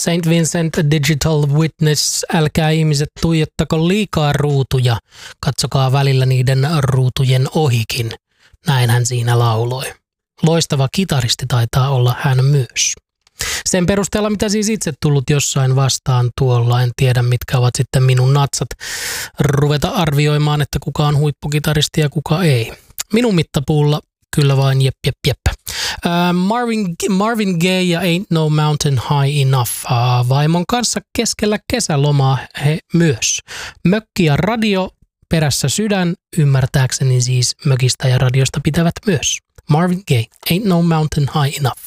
St. Vincent Digital Witness, älkää ihmiset tuijottako liikaa ruutuja, katsokaa välillä niiden ruutujen ohikin. Näin hän siinä lauloi. Loistava kitaristi taitaa olla hän myös. Sen perusteella, mitä siis itse tullut jossain vastaan tuolla, en tiedä mitkä ovat sitten minun natsat ruveta arvioimaan, että kuka on huippukitaristi ja kuka ei. Minun mittapuulla kyllä vain jep. Marvin Gaye ja Ain't No Mountain High Enough. Vaimon kanssa keskellä kesälomaa he myös. Mökki ja radio, perässä sydän, ymmärtääkseni siis mökistä ja radiosta pitävät myös. Marvin Gaye, Ain't No Mountain High Enough.